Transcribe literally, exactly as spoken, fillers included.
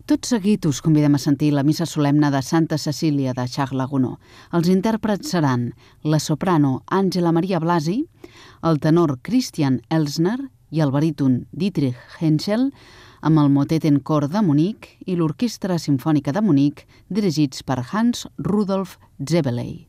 Tot seguit us convidem a sentir la missa solemne de Santa Cecília de Charles Gounod. Els intèrprets seran la soprano Àngela Maria Blasi, el tenor Christian Elsner i el baríton Dietrich Henschel, amb el motet en cor de Munic i l'Orquestra Simfònica de Munic, dirigits per Hans Rudolf Zebeley.